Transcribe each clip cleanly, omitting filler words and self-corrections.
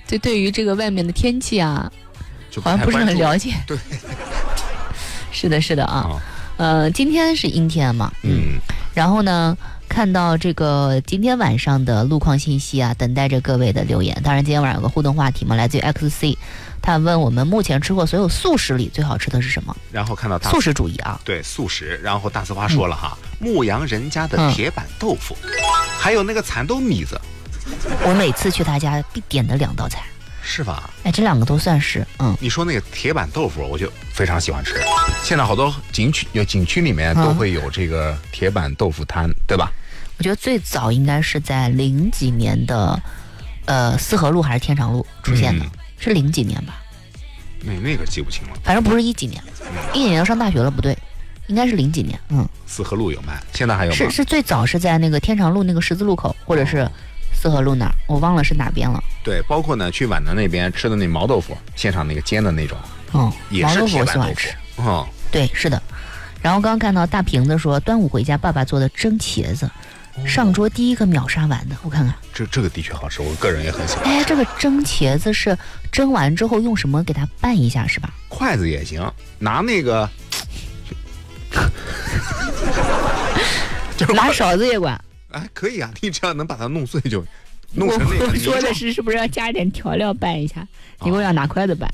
就对于这个外面的天气啊，好像不是很了解。 对， 是的，是的啊。今天是阴天嘛，然后呢，看到这个今天晚上的路况信息啊，等待着各位的留言。当然，今天晚上有个互动话题嘛，来自于 XC， 他问我们目前吃过所有素食里最好吃的是什么？ 然后看到素食主义啊， 对素食。然后大丝花说了哈，牧羊人家的铁板豆腐，还有那个蚕豆米子。 我每次去他家必点的2道菜。 是吧？ 哎，这2个都算是。 你说那个铁板豆腐，我就非常喜欢吃。现在好多景区里面都会有这个铁板豆腐摊，对吧？ 我觉得最早应该是在00几年的，四河路还是天长路出现的，是00几年吧？ 那个记不清了， 反正不是10几年，10几年要上大学了，不对，应该是00几年。 四河路有卖，现在还有吗？ 是最早是在那个天长路那个十字路口，或者是四河路那儿，我忘了是哪边了。 对，包括呢去皖南那边吃的那毛豆腐，现场那个煎的那种，也是铁板豆腐。毛豆腐我喜欢吃。对，是的。然后刚刚看到大瓶子说端午回家爸爸做的蒸茄子，上桌第一个秒杀完的，我看看。 这个的确好吃，我个人也很喜欢。 哎，这个蒸茄子是蒸完之后用什么给它拌一下是吧？ 筷子也行，拿那个拿勺子也管。 哎，可以啊，你只要能把它弄碎就弄成那个。 我说的是不是要加点调料拌一下？你给我要拿筷子拌。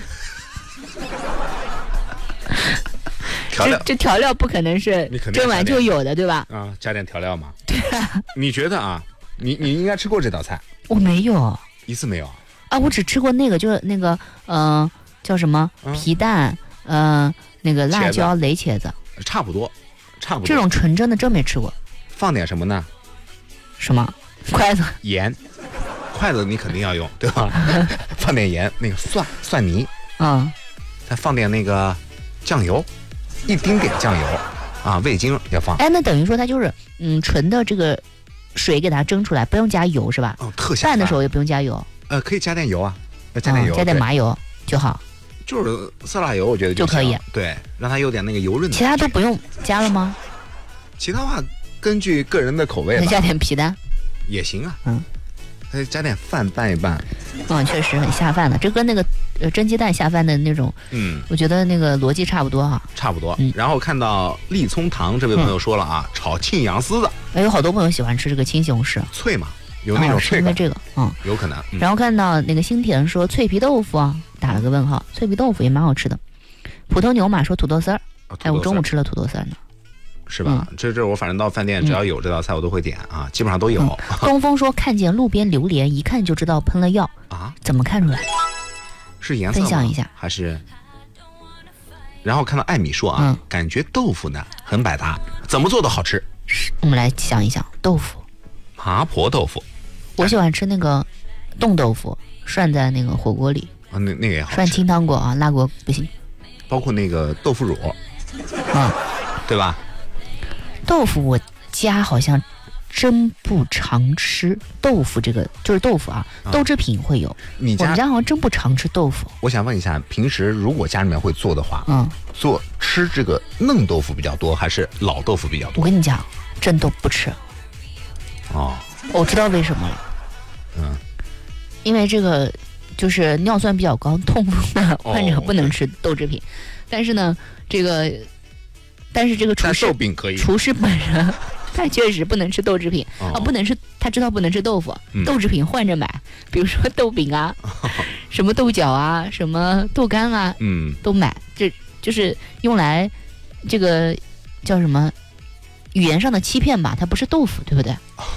这调料不可能是蒸完就有的，对吧？ 加点调料嘛。 对啊。 你觉得啊？你应该吃过这道菜。 我没有， 一次没有啊。我只吃过那个，就是那个叫什么皮蛋，那个辣椒擂茄子， 差不多。 这种纯蒸的真没吃过。 放点什么呢？ 什么？筷子、 盐。筷子你肯定要用，对吧？放点盐，那个蒜泥，再放点那个酱油，一丁点酱油啊，味精要放。哎， 那等于说它就是纯的这个水给它蒸出来，不用加油是吧？ 特下饭。 拌的时候也不用加油。 可以加点油啊，加点油， 加点麻油就好。 就是色拉油，我觉得就可以。 对，让它有点那个油润的。 其他都不用加了吗？ 其他话根据个人的口味吧。 加点皮蛋也行啊。再加点饭拌一拌。 确实很下饭的，这跟那个蒸鸡蛋下饭的那种，我觉得那个逻辑差不多哈。 差不多。然后看到立葱糖这位朋友说了啊，炒庆阳丝的。 有好多朋友喜欢吃这个青西红柿， 脆嘛，有那种脆感。 因为这个， 有可能。 然后看到那个新田说脆皮豆腐啊，打了个问号，脆皮豆腐也蛮好吃的。普通牛马说土豆丝儿，我中午吃了土豆丝儿呢。 是吧？这我反正到饭店只要有这道菜我都会点啊，基本上都有。 东风说看见路边榴莲，一看就知道喷了药啊？怎么看出来？ 是颜色吗？ 分享一下。 还是？然后看到艾米说啊，感觉豆腐呢很百搭，怎么做都好吃。 我们来想一想，豆腐， 麻婆豆腐， 我喜欢吃那个冻豆腐，涮在那个火锅里啊，那个也好吃。 涮清汤锅啊，辣锅不行。 包括那个豆腐乳，对吧？ 豆腐我家好像真不常吃豆腐，这个就是豆腐啊，豆制品会有。我们家好像真不常吃豆腐。 我想问一下，平时如果家里面会做的话，吃这个嫩豆腐比较多，还是老豆腐比较多？ 我跟你讲，真都不吃。我知道为什么了。因为这个就是尿酸比较高，痛风的患者不能吃豆制品。但是呢，这个厨师本人他确实不能吃豆制品不能吃，他知道不能吃豆腐，豆制品换着买，比如说豆饼啊，什么豆角啊，什么豆干啊，都买，这就是用来这个叫什么语言上的欺骗吧，它不是豆腐，对不对？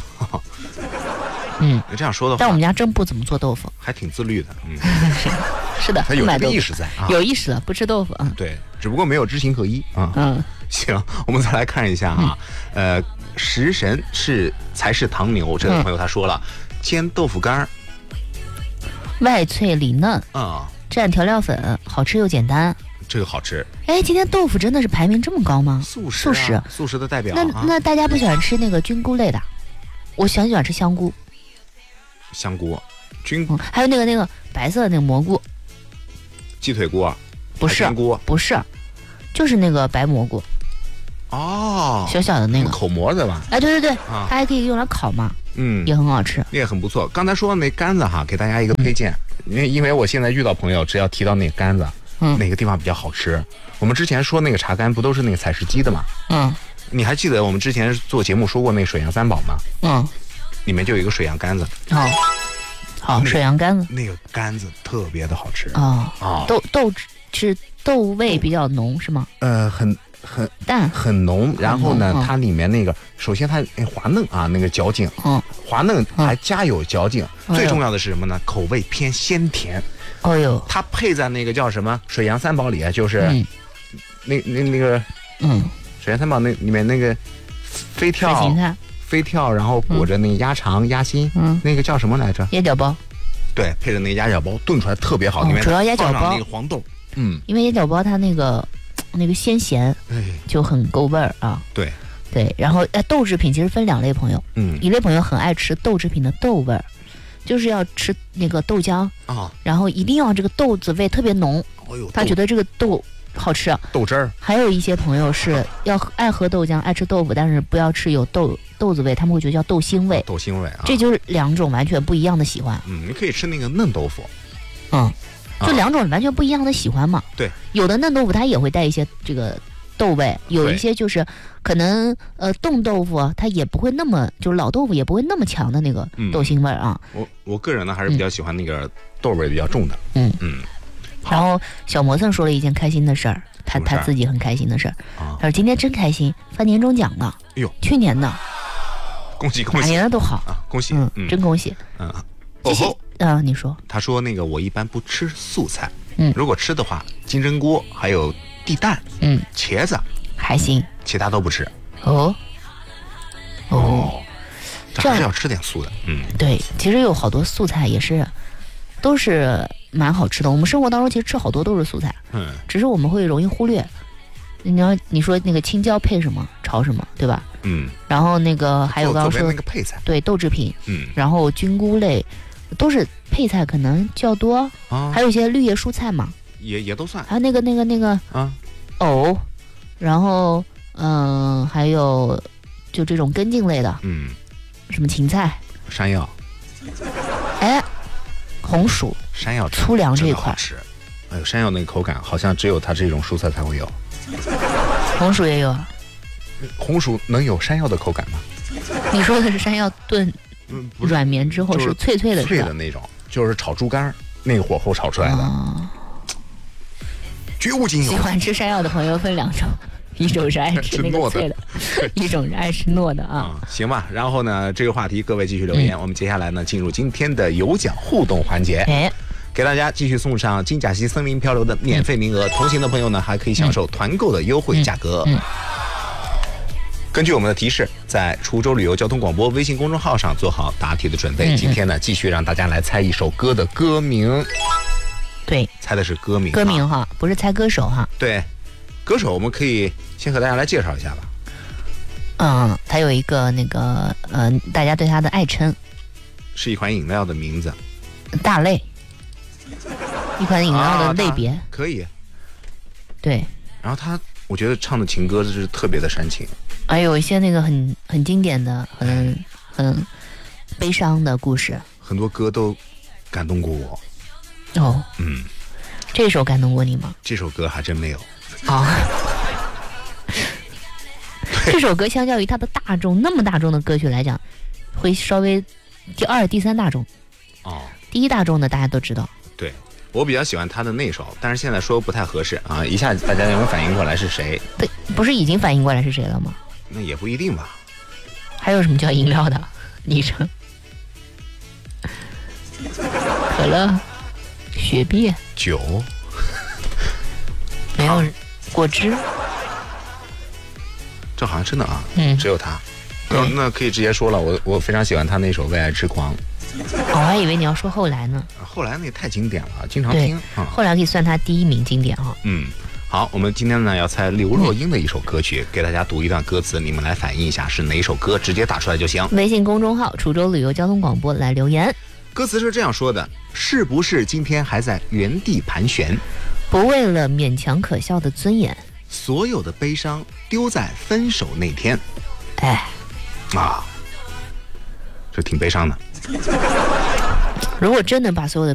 这样说的话， 但我们家真不怎么做豆腐， 还挺自律的。 是的， 他有这个意识在啊， 有意识的，不吃豆腐啊。 对，只不过没有知行合一啊。行，我们再来看一下啊，食神才是糖牛，这位朋友他说了，煎豆腐干， 外脆里嫩蘸调料粉，好吃又简单。 这个好吃。 哎，今天豆腐真的是排名这么高吗？ 素食的代表。 那大家不喜欢吃那个菌菇类的？我很喜欢吃香菇。还有那个白色的那个蘑菇。 鸡腿菇啊？ 不是，不是，就是那个白蘑菇。小小的那个口蘑对吧？ 哎，对，它还可以用来烤嘛。 也很好吃， 也很不错。刚才说的那杆子哈，给大家一个推荐，因为我现在遇到朋友，只要提到那个杆子，哪个地方比较好吃？我们之前说那个茶杆不都是那个采石矶的吗？你还记得我们之前做节目说过那个水杨三宝吗？里面就有一个水杨杆子。 好，水杨杆子， 那个杆子特别的好吃。 豆味比较浓是吗？ 很淡， 很浓。然后呢，它里面那个，首先它滑嫩啊，那个嚼劲，滑嫩还加有嚼劲。最重要的是什么呢？口味偏鲜甜。它配在那个叫什么水杨三宝里啊，就是那个水杨三宝那里面那个飞跳，然后裹着那个鸭肠、鸭心，那个叫什么来着？ 鸭脚包。对， 配着那个鸭脚包炖出来特别好。里面主要鸭脚包那个黄豆， 因为鸭脚包它那个鲜咸，就很够味儿啊。对，然后豆制品其实分两类朋友，一类朋友很爱吃豆制品的豆味儿，就是要吃那个豆浆然后一定要这个豆子味特别浓，他觉得这个豆好吃， 豆汁儿。 还有一些朋友是爱喝豆浆，爱吃豆腐，但是不要吃有豆子味，他们会觉得叫豆腥味。 豆腥味啊， 这就是两种完全不一样的喜欢。 你可以吃那个嫩豆腐。 就两种完全不一样的喜欢嘛。 对， 有的嫩豆腐它也会带一些这个豆味，有一些就是可能冻豆腐它也不会那么，就是老豆腐也不会那么强的那个豆腥味啊。 我个人呢还是比较喜欢那个豆味比较重的。 然后小魔僧说了一件开心的事儿，他自己很开心的事儿。他说今天真开心，发年终奖了。去年的。 恭喜！ 哪年的都好啊，恭喜！ 真恭喜！你说。 他说那个我一般不吃素菜，如果吃的话，金针菇还有地蛋，茄子还行， 其他都不吃。这还是要吃点素的。 对，其实有好多素菜也是，都是蛮好吃的。我们生活当中其实吃好多都是素菜，只是我们会容易忽略。你说那个青椒配什么炒什么，对吧？然后那个还有刚刚说那个配菜， 对，豆制品，然后菌菇类都是配菜可能较多，还有一些绿叶蔬菜嘛， 也都算。 还有那个藕，然后还有就这种根茎类的，什么芹菜、 山药， 红薯、 山药、 粗粮这一块吃。山药那个口感好像只有它这种蔬菜才会有。 红薯也有啊。 红薯能有山药的口感吗？ 你说的是山药炖软绵之后是脆脆的， 脆的那种，就是炒猪肝那个火候炒出来的。绝无仅有。 喜欢吃山药的朋友分两种，一种是爱吃那个脆的，一种是爱吃糯的啊。 行吧，然后呢，这个话题各位继续留言，我们接下来呢进入今天的有奖互动环节。给大家继续送上金甲溪森林漂流的免费名额，同行的朋友呢还可以享受团购的优惠价格。根据我们的提示，在滁州旅游交通广播微信公众号上做好答题的准备。今天呢，继续让大家来猜一首歌的歌名。 对， 猜的是歌名。 歌名哈，不是猜歌手哈。 对，歌手我们可以先和大家来介绍一下吧。 他有一个那个大家对他的爱称， 是一款饮料的名字。 大类。一款饮料的类别。 可以。 对。 然后我觉得唱的情歌就是特别的煽情。 有一些那个很经典的、很悲伤的故事。 很多歌都感动过我。 这首感动过你吗？ 这首歌还真没有。 这首歌相较于它的那么大众的歌曲来讲，会稍微第二、第三大众。第一大众的大家都知道。 对，我比较喜欢他的那首，但是现在说不太合适啊！一下子大家有没有反应过来是谁？ 对，不是已经反应过来是谁了吗？ 那也不一定吧。 还有什么叫饮料的昵称？可乐、雪碧、 酒， 没有果汁。 这好像真的啊，只有他。那可以直接说了，我非常喜欢他那首《为爱痴狂》。 我还以为你要说后来呢。 后来那太经典了，经常听。 后来可以算他第一名经典哈。 好，我们今天呢要猜刘若英的一首歌曲，给大家读一段歌词，你们来反映一下是哪首歌，直接打出来就行。 微信公众号滁州旅游交通广播来留言。 歌词是这样说的：是不是今天还在原地盘旋？ 不为了勉强可笑的尊严， 所有的悲伤丢在分手那天。 这挺悲伤的。 如果真能把所有的